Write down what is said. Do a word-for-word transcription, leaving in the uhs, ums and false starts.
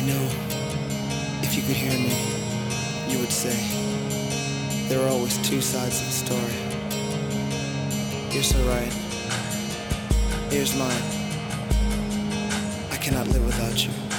I know if you could hear me, you would say, there are always two sides of the story. You're so right. Here's mine. I cannot live without you.